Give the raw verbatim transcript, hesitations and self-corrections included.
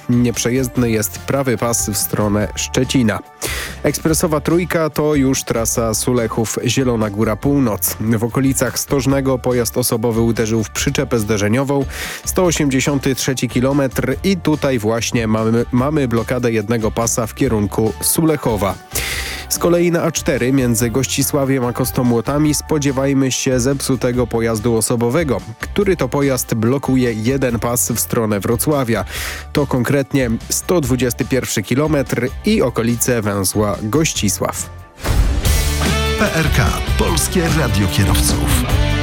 Nieprzejezdny jest prawy pas w stronę Szczecina. Ekspresowa trójka to już trasa Sulechów-Zielona Góra Północ. W okolicach Stożnego pojazd osobowy uderzył w przyczepę zderzeniową. sto osiemdziesiąty trzeci kilometr i tutaj właśnie mamy, mamy blokadę jednego pasa w kierunku Sulechowa. Z kolei na A cztery między Gościsławiem a Kostomłotami spodziewajmy się zepsutego pojazdu osobowego, który to pojazd blokuje jeden pas w stronę Wrocławia. To konkretnie sto dwudziesty pierwszy kilometr i okolice węzła Gościsław. P R K. Polskie Radio Kierowców.